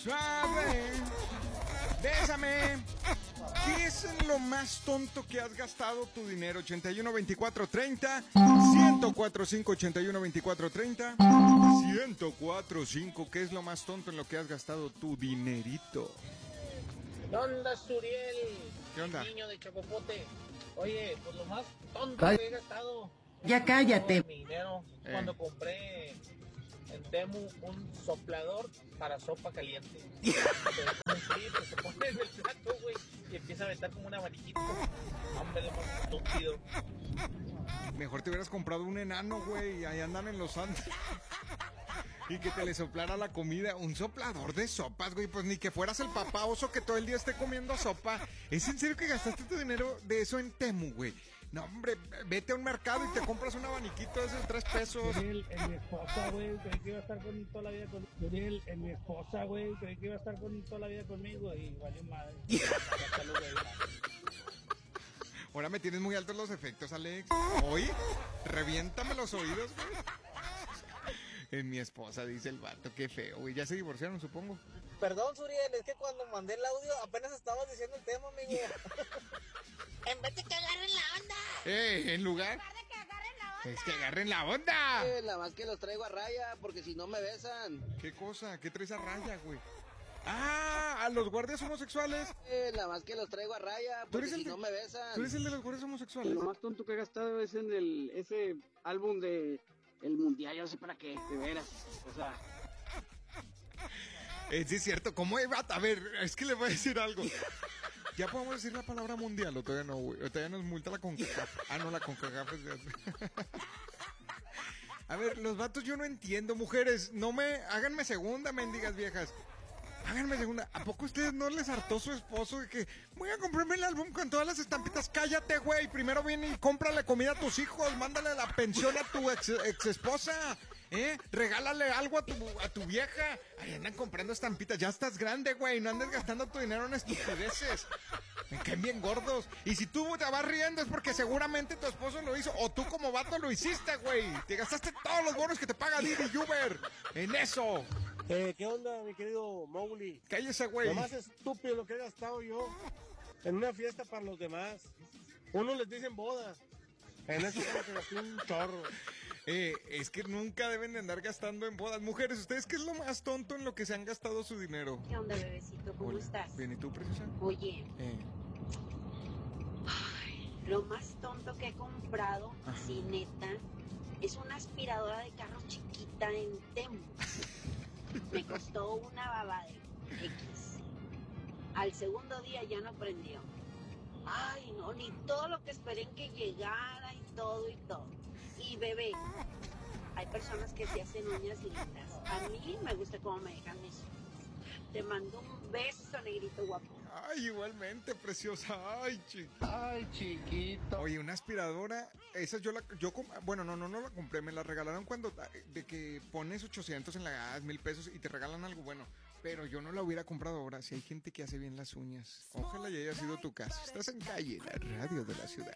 suave. Bésame. ¿Qué es lo más tonto que has gastado tu dinero? 81 24 30 104 5 81 24 30 104 5. ¿Qué es lo más tonto en lo que has gastado tu dinerito? ¿Qué onda, Suriel? ¿Qué onda? Niño de Chapopote. Oye, pues lo más tonto que he gastado. Ya cállate. Mi dinero cuando compré en Temu un soplador para sopa caliente. Se pone en el plato, güey, y empieza a aventar como un abaniquito. Hombre, lo más estúpido. Mejor te hubieras comprado un enano, güey, y ahí andan en los Andes. Y que te le soplara la comida. Un soplador de sopas, güey. Pues ni que fueras el papá oso que todo el día esté comiendo sopa. ¿Es en serio que gastaste tu dinero de eso en Temu, güey? No, hombre, vete a un mercado y te compras un abaniquito de esos 3 pesos. Daniel, en mi esposa, güey, creí que iba a estar con toda la vida conmigo. Daniel, en mi esposa, güey, creí que iba a estar con toda la vida conmigo y valió madre. Ahora me tienes muy altos los efectos, Alex. Hoy, reviéntame los oídos, güey. En mi esposa, dice el vato, qué feo, güey. Ya se divorciaron, supongo. Perdón, Suriel, es que cuando mandé el audio apenas estabas diciendo el tema, amigo. En vez de que agarren la onda. En lugar. De que agarren la onda. Es que agarren la onda. Nada más que los traigo a raya, porque si no me besan. ¿Qué cosa? ¿Qué traes a raya, güey? ¡Ah! ¿A los guardias homosexuales? Nada más que los traigo a raya, porque si no me besan. ¿Tú eres el de los guardias homosexuales? Lo más tonto que he gastado es en ese álbum de el mundial, yo no sé para qué, de veras. O sea... Sí, es cierto. ¿Cómo iba? A ver, es que le voy a decir algo. ¿Ya podemos decir la palabra mundial o todavía no, güey? ¿O todavía nos multa la CONCACAF? Ah, no, la CONCACAF es de... A ver, los vatos yo no entiendo, mujeres. No me... Háganme segunda, mendigas viejas. Háganme segunda. ¿A poco a ustedes no les hartó su esposo de que voy a comprarme el álbum con todas las estampitas? Cállate, güey. Primero viene y cómprale comida a tus hijos. Mándale la pensión a tu ex esposa. Regálale algo a tu vieja. Ahí andan comprando estampitas. Ya estás grande, güey. No andes gastando tu dinero en estupideces. Me caen bien gordos. Y si tú te vas riendo es porque seguramente tu esposo lo hizo. O tú como vato lo hiciste, güey. Te gastaste todos los bonos que te paga Didi y Uber en eso. ¿Qué onda, mi querido Mowgli? Cállese, güey. Lo más estúpido lo que he gastado yo en una fiesta para los demás. Unos les dicen boda. En eso creo que gasté un chorro. Es que nunca deben de andar gastando en bodas. Mujeres, ¿ustedes qué es lo más tonto en lo que se han gastado su dinero? ¿Qué onda, bebecito? ¿Cómo Hola. estás? Bien, ¿y tú, preciosa? Oye, lo más tonto que he comprado, sí, neta, es una aspiradora de carro chiquita en Temu. Me costó una baba de X. Al segundo día ya no prendió. Ay, no, ni todo lo que esperé en que llegara y todo y todo. Y bebé, hay personas que se hacen uñas lindas. A mí me gusta cómo me dejan mis uñas. Te mando un beso, negrito guapo. Ay, igualmente, preciosa. Ay, chiquito. Oye, una aspiradora, esa bueno, no la compré, me la regalaron cuando, de que pones 800 en la gas, 1,000 pesos y te regalan algo bueno. Pero yo no la hubiera comprado ahora. Si hay gente que hace bien las uñas, ojalá ya haya sido tu caso. Estás en Calle, la radio de la ciudad.